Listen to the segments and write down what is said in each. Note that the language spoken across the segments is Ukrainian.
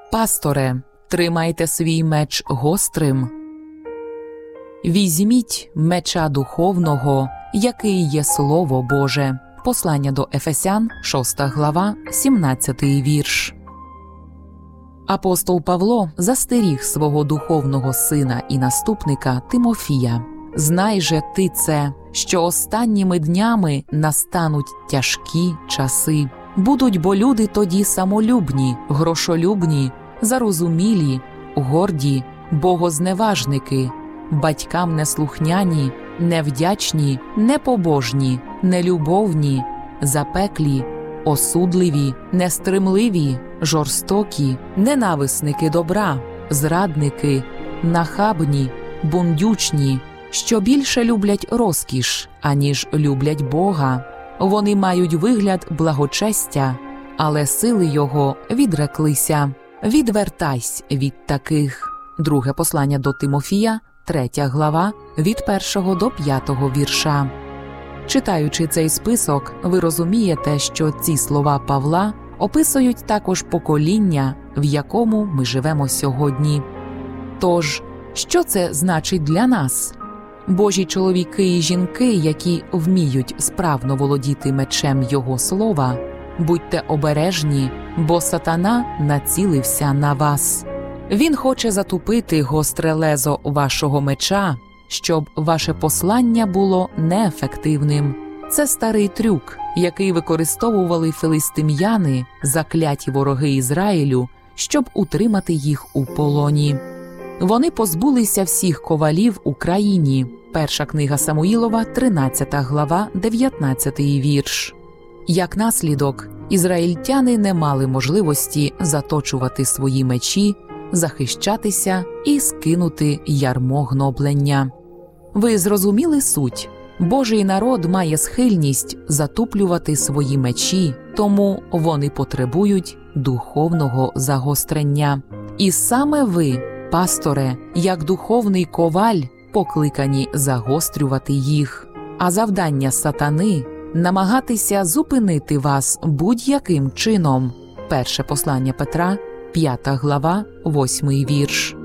Пасторе, тримайте свій меч гострим. Візьміть меча духовного, який є Слово Боже. Послання до Ефесян, 6 глава, 17 вірш. Апостол Павло застеріг свого духовного сина і наступника Тимофія. «Знай же ти це, що останніми днями настануть тяжкі часи. Будуть бо люди тоді самолюбні, грошолюбні, зарозумілі, горді, богозневажники, батькам неслухняні, невдячні, непобожні, нелюбовні, запеклі, осудливі, нестримливі, жорстокі, ненависники добра, зрадники, нахабні, бундючні, що більше люблять розкіш, аніж люблять Бога. Вони мають вигляд благочестя, але сили його відреклися. Відвертайся від таких». Друге послання до Тимофія, 3 глава, від 1 до 5 вірша. Читаючи цей список, ви розумієте, що ці слова Павла описують також покоління, в якому ми живемо сьогодні. Тож, що це значить для нас? Божі чоловіки і жінки, які вміють справно володіти мечем Його слова, будьте обережні, бо сатана націлився на вас. Він хоче затупити гостре лезо вашого меча, щоб ваше послання було неефективним. Це старий трюк, який використовували филистим'яни, закляті вороги Ізраїлю, щоб утримати їх у полоні. Вони позбулися всіх ковалів у країні. Перша книга Самуїлова, 13 глава, 19 вірш. Як наслідок, ізраїльтяни не мали можливості заточувати свої мечі, захищатися і скинути ярмо гноблення. Ви зрозуміли суть? Божий народ має схильність затуплювати свої мечі, тому вони потребують духовного загострення. І саме ви, пасторе, як духовний коваль, покликані загострювати їх. А завдання сатани – намагатися зупинити вас будь-яким чином. Перше послання Петра, 5 глава, 8 вірш.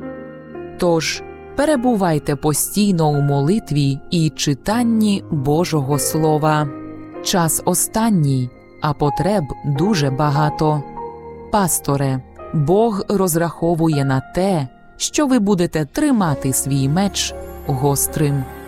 Тож, перебувайте постійно у молитві і читанні Божого Слова. Час останній, а потреб дуже багато. Пасторе, Бог розраховує на те, що ви будете тримати свій меч гострим.